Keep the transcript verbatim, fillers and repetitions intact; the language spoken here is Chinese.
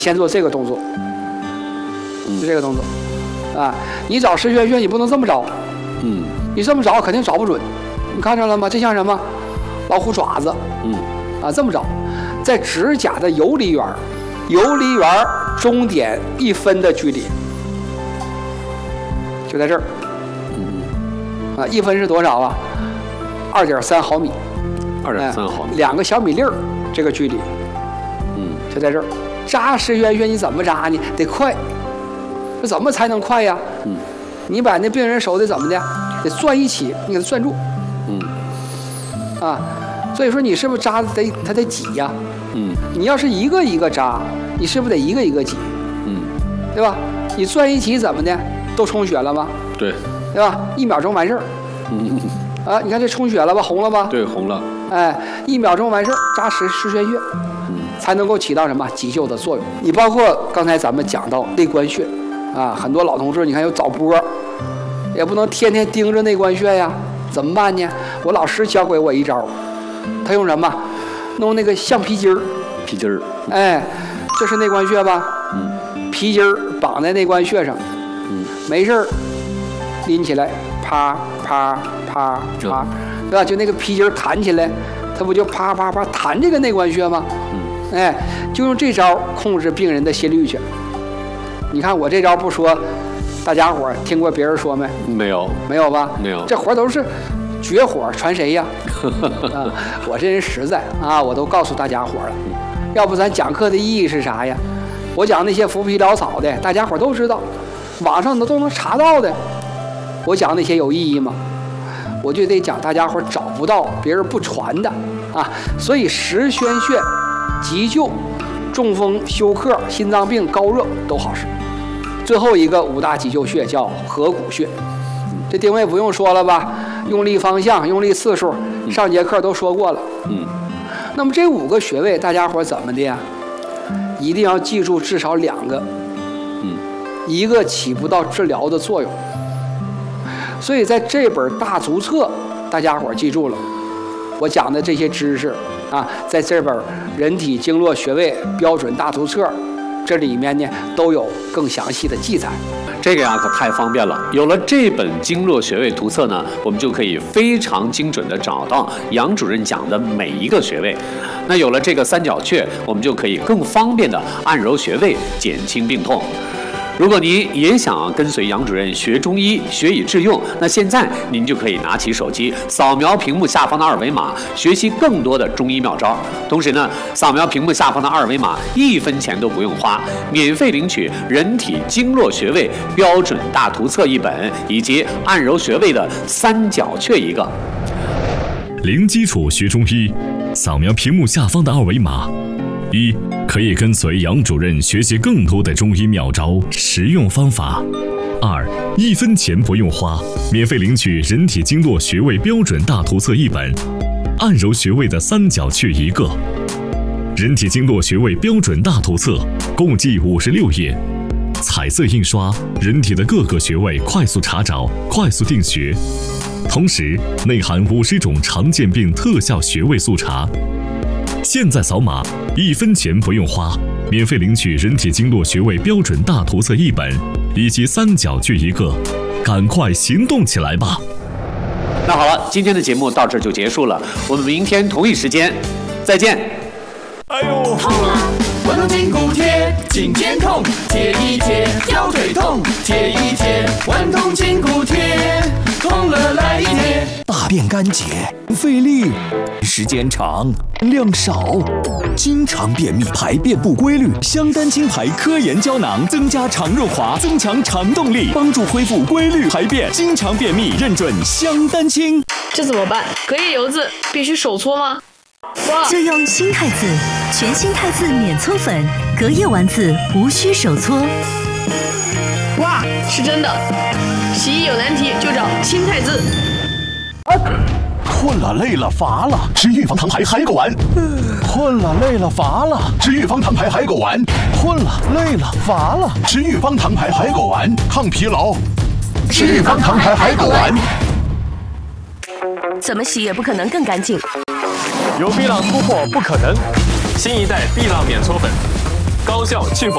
先做这个动作，就这个动作，啊，你找石轩穴，你不能这么找，嗯，你这么找肯定找不准。你看着了吗？这像什么？老虎爪子，嗯，啊，这么找，在指甲的游离缘，游离缘中点一分的距离，就在这儿，嗯，啊，一分是多少啊？二点三毫米， 二点三毫米， 两个小米粒儿，这个距离，嗯，就在这儿。扎石轩穴你怎么扎呢？得快，这怎么才能快呀？嗯，你把那病人手得怎么的？得攥一起，你给他攥住。嗯，啊，所以说你是不是扎得他得挤呀？嗯，你要是一个一个扎，你是不是得一个一个挤？嗯，对吧？你攥一起怎么的？都充血了吗？ 对， 对吧？一秒钟完事儿。嗯，啊，你看这充血了吧？红了吧？ 对，红了。 哎，一秒钟完事儿，扎石石轩穴。才能够起到什么急救的作用？你包括刚才咱们讲到内关穴，啊，很多老同志你看有早搏，也不能天天盯着内关穴呀，怎么办呢？我老师教给我一招，他用什么？弄那个橡皮筋儿， 皮筋儿， 哎，这是内关穴吧？嗯，皮筋儿绑在内关穴上，嗯，没事儿拎起来，啪啪啪啪，对吧？就那个皮筋儿弹起来，它不就啪啪啪弹这个内关穴吗？哎，就用这招控制病人的心率去。你看我这招不说，大家伙听过别人说没？ 没有， 没有吧？ 没有。 这活都是绝活，传谁呀？啊，我这人实在啊，我都告诉大家伙了。要不咱讲课的意义是啥呀？我讲那些浮皮潦草的，大家伙都知道，网上都都能查到的。我讲那些有意义吗？我就得讲大家伙找不到、别人不传的啊。所以石轩穴。急救、中风、休克、心脏病、高热都好使。最后一个五大急救穴叫合谷穴，这定位不用说了吧？用力方向、用力次数，上节课都说过了。嗯。那么这五个穴位，大家伙怎么的呀？一定要记住至少两个。嗯。一个起不到治疗的作用。所以在这本大足册，大家伙记住了，我讲的这些知识。啊，在这本《人体经络穴位标准大图册》这里面呢，都有更详细的记载。 这个呀，可太方便了。有了这本经络穴位图册呢，我们就可以非常精准地找到杨主任讲的每一个穴位。那有了这个三角穴，我们就可以更方便地按揉穴位，减轻病痛。如果您也想跟随杨主任学中医，学以致用，那现在您就可以拿起手机，扫描屏幕下方的二维码，学习更多的中医妙招。同时呢，扫描屏幕下方的二维码，一分钱都不用花，免费领取《人体经络穴位标准大图册》一本，以及按揉穴位的三角穴一个。 零基础学中医，扫描屏幕下方的二维码。一，可以跟随杨主任学习更多的中医妙招、实用方法。二，一分钱不用花，免费领取《人体经络穴位标准大图册》一本，按揉穴位的三角穴一个。《人体经络穴位标准大图册》共计五十六页，彩色印刷，人体的各个穴位快速查找、快速定穴，同时内含五十种常见病特效穴位速查。现在扫码，一分钱不用花，免费领取《人体经络穴位标准大图册》一本，以及三角穴一个，赶快行动起来吧！ 那好了，今天的节目到这就结束了，我们明天同一时间再见。 哎呦，痛啊！滚动筋骨贴，颈肩痛，贴一贴；腰腿痛，贴一贴。滚动筋骨贴，痛了来一贴。 大便干结，费力，时间长，量少，经常便秘，排便不规律。香丹清排科研胶囊，增加肠润滑，增强肠动力，帮助恢复规律排便。经常便秘，认准香丹清。 这怎么办？隔夜油渍必须手搓吗？ 就用新太子，全新太子免搓粉，隔夜丸子无需手搓。 哇，是真的！洗衣有难题就找新太子。 困了累了乏了，吃预防糖牌海狗丸。困了累了乏了，吃预防糖牌海狗丸。困了累了乏了，吃预防糖牌海狗丸，抗疲劳。吃预防糖牌海狗丸。 怎么洗也不可能更干净。 有碧浪突破不可能，新一代碧浪免搓粉，高效去缝。